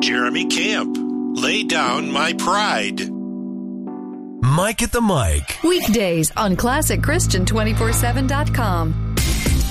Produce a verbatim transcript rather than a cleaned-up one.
Jeremy Camp. Lay down my pride. Mike at the Mic. Weekdays on classic christian two forty-seven dot com.